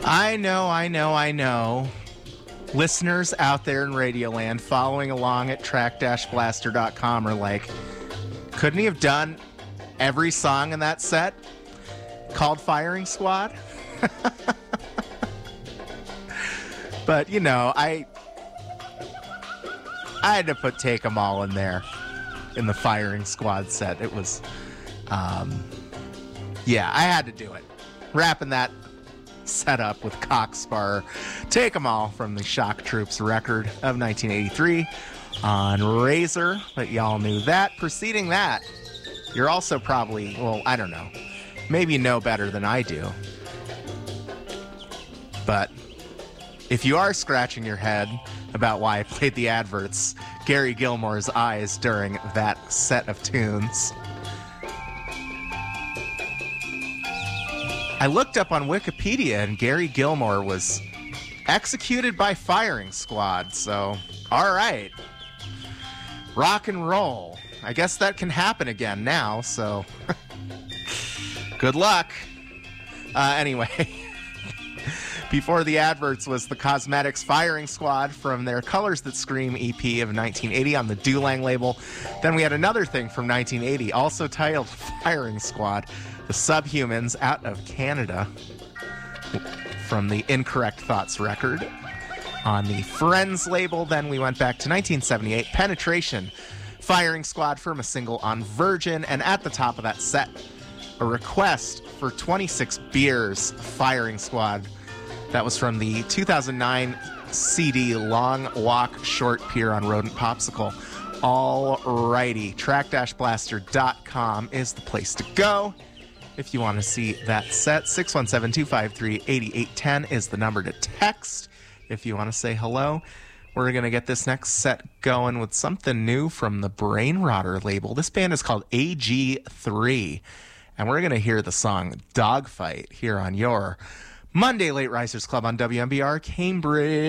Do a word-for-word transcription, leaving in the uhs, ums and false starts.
I know, I know, I know. Listeners out there in Radioland following along at track dash blaster dot com are like, couldn't he have done every song in that set called Firing Squad? But, you know, I I had to put Take 'Em All in there in the Firing Squad set. It was, um, yeah, I had to do it. Wrapping that set up with Cockspur. Take 'Em All from the Shock Troops record of nineteen eighty-three on Razor, but y'all knew that. Preceding that, you're also probably, well, I don't know, maybe you know better than I do. But if you are scratching your head about why I played the adverts, Gary Gilmore's Eyes during that set of tunes, I looked up on Wikipedia and Gary Gilmore was executed by firing squad, so all right. Rock and roll. I guess that can happen again now, so good luck. Uh, anyway, before the adverts was the Cosmetics Firing Squad from their Colors That Scream E P of nineteen eighty on the Dulang label. Then we had another thing from nineteen eighty, also titled Firing Squad, the Subhumans out of Canada from the Incorrect Thoughts record on the Friends label. Then we went back to nineteen seventy-eight, Penetration, Firing Squad from a single on Virgin. And at the top of that set, a request for twenty-six Beers, Firing Squad. That was from the two thousand nine C D Long Walk Short Pier on Rodent Popsicle. All righty, track dash blaster dot com is the place to go if you want to see that set. Six one seven, two five three, eight eight one zero is the number to text if you want to say hello. We're going to get this next set going with something new from the Brainrotter label. This band is called A G three, and we're going to hear the song Dogfight here on your Monday Late Risers Club on W M B R Cambridge.